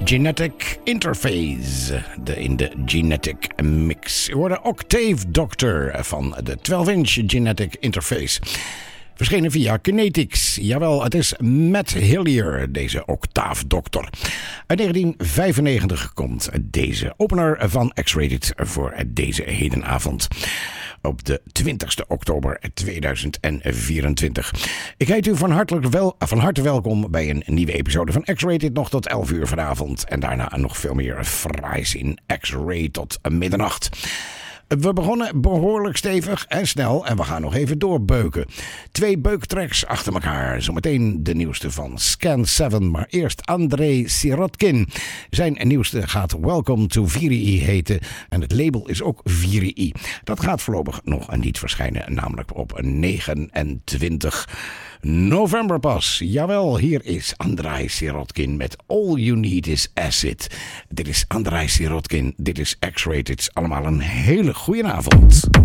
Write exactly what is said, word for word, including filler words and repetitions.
Genetic Interface, de, in de Genetic Mix. U hoorde Octave Doctor van de twaalf inch Genetic Interface. Verschenen via Kinetics. Jawel, het is Matt Hillier, deze Octave Doctor. Uit negentien vijfennegentig komt deze opener van X-Rated voor deze hedenavond. Op de twintigste oktober tweeduizend vierentwintig. Ik heet u van, hartelijk wel, van harte welkom bij een nieuwe episode van X-Rated. Nog tot elf uur vanavond. En daarna nog veel meer fraais in X-Ray tot middernacht. We begonnen behoorlijk stevig en snel en we gaan nog even doorbeuken. Twee beuktracks achter elkaar. Zometeen de nieuwste van Scan zeven, maar eerst Andrei Sirotkin. Zijn nieuwste gaat Welcome to Virii heten en het label is ook Virii. Dat gaat voorlopig nog niet verschijnen, namelijk op negenentwintig november pas. Jawel, hier is Andrei Sirotkin met All You Need Is Acid. Dit is Andrei Sirotkin, dit is X-Rated. Allemaal een hele goeie avond.